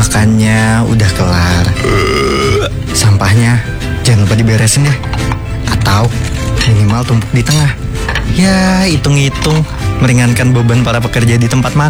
Makannya udah kelar. Sampahnya jangan lupa diberesin ya. Atau minimal tumpuk di tengah. Ya, hitung-hitung meringankan beban para pekerja di tempat makan.